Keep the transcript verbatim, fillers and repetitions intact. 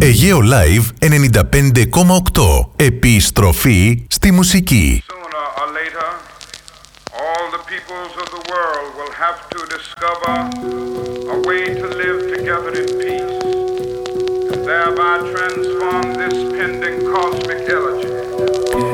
Αιγαίο Live ενενήντα πέντε κόμμα οκτώ. Επιστροφή στη μουσική. Sooner or later, all the peoples of the world will have to discover a way to live together in peace, and thereby transform this pending cosmic